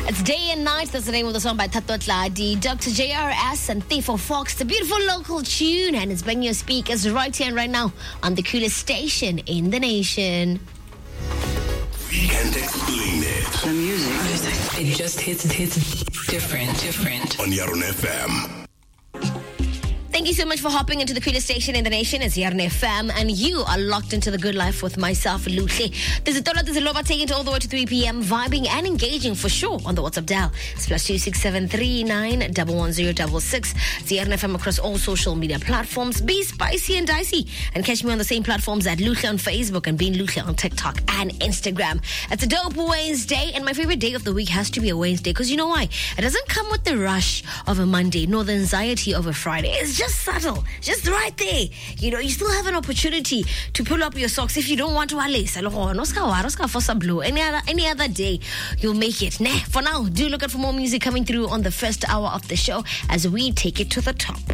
It's Day and Night. That's the name of the song by Thato Tladi, Dr. JRS and Thifo Fox. The beautiful local tune, and it's bringing your speakers right here and right now on the coolest station in the nation. We can't explain it. The music, it just hits different. On Yaron FM. Thank you so much for hopping into the coolest station in the nation. It's Yarn FM, and you are locked into the good life with myself, Luhle. There's a Loba taking it all the way to 3 p.m, vibing and engaging for sure on the WhatsApp dial. It's +26739 11066. It's Yarn FM across all social media platforms. Be spicy and dicey, and catch me on the same platforms at Luhle on Facebook and Being Luhle on TikTok and Instagram. It's a dope Wednesday, and my favorite day of the week has to be a Wednesday, because you know why? It doesn't come with the rush of a Monday, nor the anxiety of a Friday. It's just subtle, just right there. You know, you still have an opportunity to pull up your socks if you don't want to. Any other day, you'll make it. For now, do look out for more music coming through on the first hour of the show as we take it to the top.